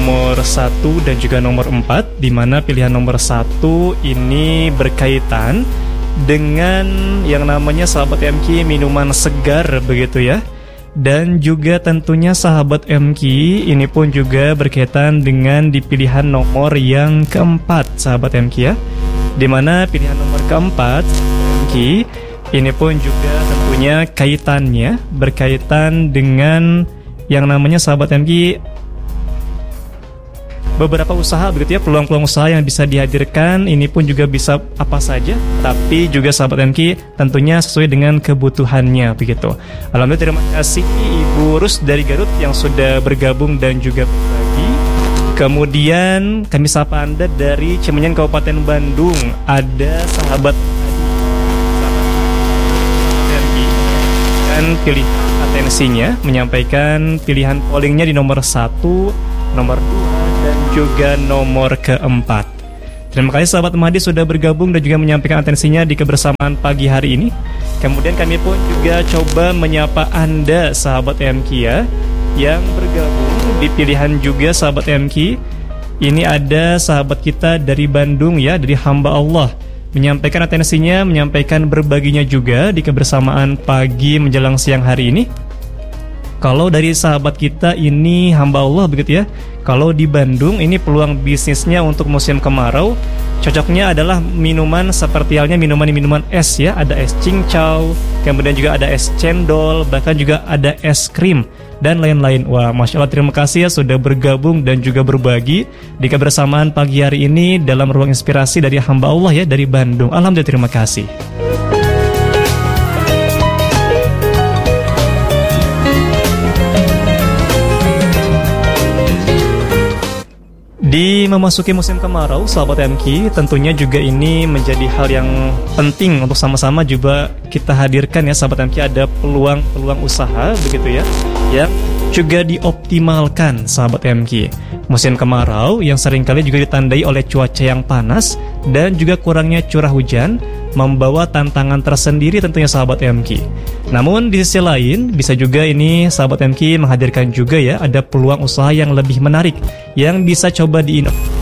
nomor 1 dan juga nomor 4, di mana pilihan nomor 1 ini berkaitan dengan yang namanya sahabat MQ minuman segar begitu ya. Dan juga tentunya sahabat MQ ini pun juga berkaitan dengan di pilihan nomor yang keempat sahabat MQ ya, dimana pilihan nomor keempat MQ ini pun juga tentunya kaitannya berkaitan dengan yang namanya sahabat MQ beberapa usaha begitu ya, peluang-peluang usaha yang bisa dihadirkan. Ini pun juga bisa apa saja, tapi juga sahabat MQ tentunya sesuai dengan kebutuhannya begitu. Alhamdulillah, terima kasih Ibu Rus dari Garut yang sudah bergabung dan juga berbagi. Kemudian kami sapa Anda dari Cimenyan Kabupaten Bandung. Ada sahabat MQ dan pilih atensinya menyampaikan pilihan pollingnya di nomor 1, nomor 2 dan juga nomor keempat. Terima kasih sahabat Mahdi sudah bergabung dan juga menyampaikan atensinya di kebersamaan pagi hari ini. Kemudian kami pun juga coba menyapa Anda sahabat MQ ya, yang bergabung di pilihan juga sahabat MQ. Ini ada sahabat kita dari Bandung ya, dari hamba Allah, menyampaikan atensinya, menyampaikan berbaginya juga di kebersamaan pagi menjelang siang hari ini. Kalau dari sahabat kita ini hamba Allah begitu ya, kalau di Bandung ini peluang bisnisnya untuk musim kemarau cocoknya adalah minuman seperti halnya minuman es ya. Ada es cincau, kemudian juga ada es cendol, bahkan juga ada es krim dan lain-lain. Wah, Masya Allah, terima kasih ya sudah bergabung dan juga berbagi di kebersamaan pagi hari ini dalam ruang inspirasi dari hamba Allah ya, dari Bandung. Alhamdulillah, terima kasih. Di memasuki musim kemarau, sahabat MQ, tentunya juga ini menjadi hal yang penting untuk sama-sama juga kita hadirkan ya, sahabat MQ, ada peluang-peluang usaha begitu ya, yang juga dioptimalkan sahabat MQ. Musim kemarau yang seringkali juga ditandai oleh cuaca yang panas dan juga kurangnya curah hujan membawa tantangan tersendiri tentunya sahabat MQ. Namun di sisi lain bisa juga ini sahabat MQ menghadirkan juga ya, ada peluang usaha yang lebih menarik yang bisa coba diinovasi